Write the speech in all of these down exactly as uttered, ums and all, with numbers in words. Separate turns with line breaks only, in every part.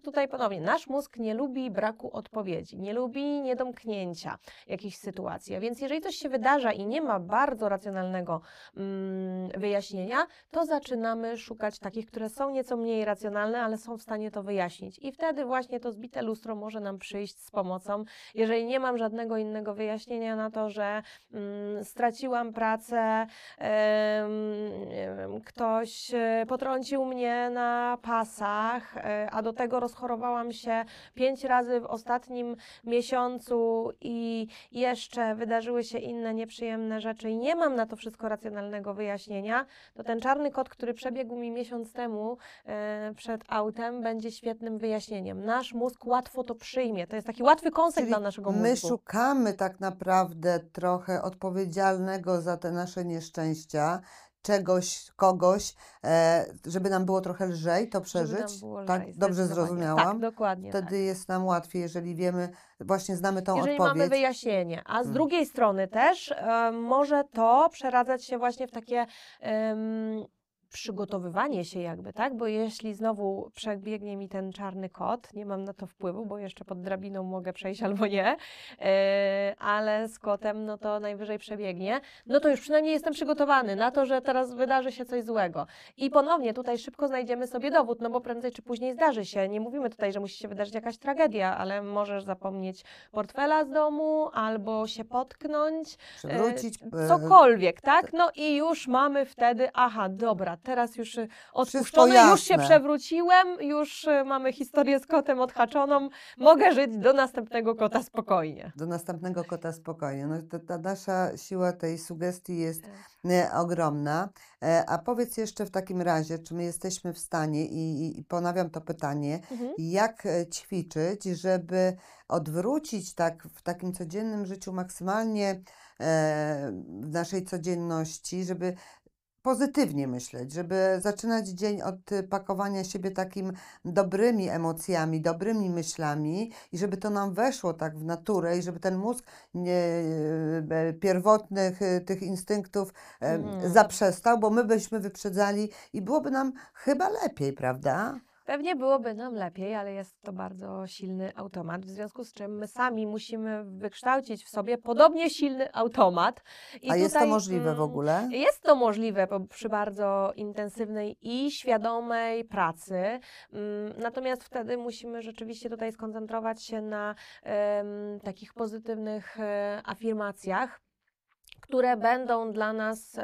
tutaj ponownie, nasz mózg nie lubi braku odpowiedzi, nie lubi niedomknięcia jakichś sytuacji, a więc jeżeli coś się wydarza i nie ma bardzo racjonalnego mm, wyjaśnienia, to zaczynamy szukać takich, które są nieco mniej racjonalne, ale są w stanie to wyjaśnić. I wtedy właśnie to zbite lustro może nam przyjść z pomocą. Jeżeli nie mam żadnego innego wyjaśnienia na to, że mm, straciłam pracę, ym, ktoś potrącił mnie na pasach, a do tego rozchorowałam się pięć razy w ostatnim miesiącu i jeszcze wydarzyły się inne nieprzyjemne rzeczy i nie mam na to wszystko racjonalnego wyjaśnienia, to ten czarny kot, który przebiegł mi miesiąc temu e, przed autem, będzie świetnym wyjaśnieniem. Nasz mózg łatwo to przyjmie. To jest taki łatwy koncept
Czyli
dla naszego mózgu.
my szukamy tak naprawdę trochę odpowiedzialnego za te nasze nieszczęścia, czegoś, kogoś, e, żeby nam było trochę lżej to
Żeby nam
przeżyć.
było
Tak,
lżej,
dobrze
zdecydowanie.
zrozumiałam?
Tak, dokładnie
Wtedy
tak.
jest nam łatwiej, jeżeli wiemy, właśnie znamy tą
Jeżeli
odpowiedź.
mamy wyjaśnienie, a z
Hmm.
drugiej strony też e, może to przeradzać się właśnie w takie em, przygotowywanie się jakby, tak? Bo jeśli znowu przebiegnie mi ten czarny kot, nie mam na to wpływu, bo jeszcze pod drabiną mogę przejść albo nie, e, ale z kotem no to najwyżej przebiegnie, no to już przynajmniej jestem przygotowany na to, że teraz wydarzy się coś złego. I ponownie tutaj szybko znajdziemy sobie dowód, no bo prędzej czy później zdarzy się. Nie mówimy tutaj, że musi się wydarzyć jakaś tragedia, ale możesz zapomnieć portfela z domu albo się potknąć,
Przewrócić.
e, cokolwiek, tak? No i już mamy wtedy, aha, dobra, teraz już y, odpuszczone, już się
jasne.
przewróciłem, już y, mamy historię z kotem odhaczoną, mogę żyć do następnego kota spokojnie.
Do następnego kota spokojnie. No, to, ta nasza siła tej sugestii jest e, ogromna. E, a powiedz jeszcze w takim razie, czy my jesteśmy w stanie, i, i, i ponawiam to pytanie,
Mhm.
jak e, ćwiczyć, żeby odwrócić tak w takim codziennym życiu maksymalnie e, w naszej codzienności, żeby pozytywnie myśleć, żeby zaczynać dzień od y, pakowania siebie takim dobrymi emocjami, dobrymi myślami i żeby to nam weszło tak w naturę i żeby ten mózg nie, e, pierwotnych y, tych instynktów e,
Mhm.
zaprzestał, bo my byśmy wyprzedzali i byłoby nam chyba lepiej, prawda?
Pewnie byłoby nam lepiej, ale jest to bardzo silny automat, w związku z czym my sami musimy wykształcić w sobie podobnie silny automat. I
A jest to
tutaj,
możliwe w
mm,
ogóle?
Jest to możliwe po- przy bardzo intensywnej i świadomej pracy, mm, natomiast wtedy musimy rzeczywiście tutaj skoncentrować się na em, takich pozytywnych e, afirmacjach, które będą dla nas, em,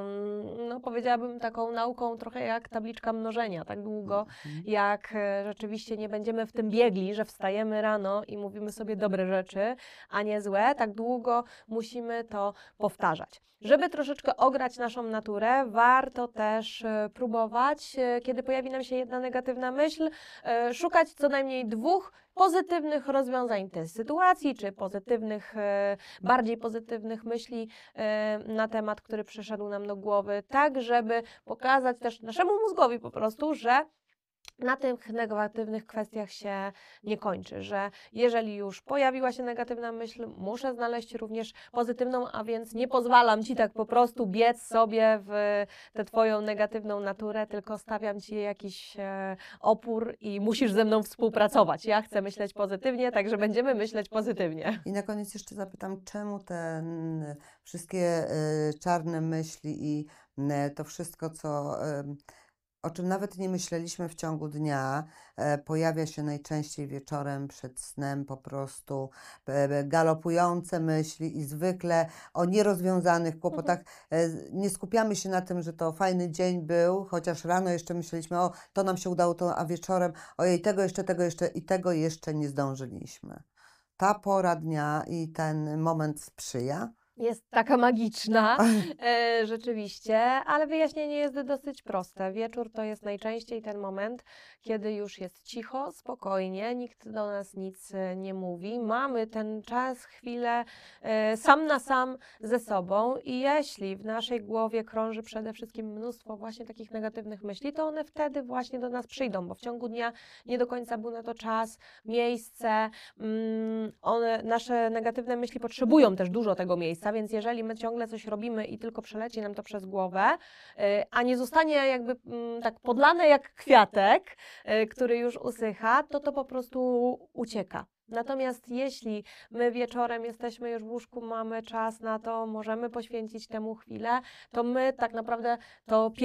no powiedziałabym, taką nauką trochę jak tabliczka mnożenia, tak długo
Mhm.
jak e, rzeczywiście nie będziemy w tym biegli, że wstajemy rano i mówimy sobie dobre rzeczy, a nie złe, tak długo musimy to powtarzać. Żeby troszeczkę ograć naszą naturę, warto też e, próbować, e, kiedy pojawi nam się jedna negatywna myśl, e, szukać co najmniej dwóch pozytywnych rozwiązań tej sytuacji, czy pozytywnych, e, bardziej pozytywnych myśli e, na temat, który przyszedł nam do głowy, tak żeby pokazać też naszemu mózgowi po prostu, że na tych negatywnych kwestiach się nie kończy, że jeżeli już pojawiła się negatywna myśl, muszę znaleźć również pozytywną, a więc nie pozwalam Ci tak po prostu biec sobie w tę Twoją negatywną naturę, tylko stawiam Ci jakiś e, opór i musisz ze mną współpracować. Ja chcę myśleć pozytywnie, także będziemy myśleć pozytywnie.
I na koniec jeszcze zapytam, czemu te mm, wszystkie y, czarne myśli i y, to wszystko, co, y, o czym nawet nie myśleliśmy w ciągu dnia, e, pojawia się najczęściej wieczorem przed snem, po prostu e, galopujące myśli i zwykle o nierozwiązanych kłopotach. E, nie skupiamy się na tym, że to fajny dzień był, chociaż rano jeszcze myśleliśmy, o to nam się udało, to, a wieczorem ojej, tego jeszcze, tego jeszcze i tego jeszcze nie zdążyliśmy. Ta pora dnia i ten moment sprzyja.
Jest taka magiczna, e, rzeczywiście, ale wyjaśnienie jest dosyć proste. Wieczór to jest najczęściej ten moment, kiedy już jest cicho, spokojnie, nikt do nas nic e, nie mówi. Mamy ten czas, chwilę e, sam na sam ze sobą i jeśli w naszej głowie krąży przede wszystkim mnóstwo właśnie takich negatywnych myśli, to one wtedy właśnie do nas przyjdą, bo w ciągu dnia nie do końca był na to czas, miejsce. Mm, one, nasze negatywne myśli potrzebują też dużo tego miejsca, miejsca, więc jeżeli my ciągle coś robimy i tylko przeleci nam to przez głowę, y, a nie zostanie jakby mm, tak podlane jak kwiatek, y, który już usycha, to to po prostu ucieka. Natomiast jeśli my wieczorem jesteśmy już w łóżku, mamy czas na to, możemy poświęcić temu chwilę, to my tak naprawdę to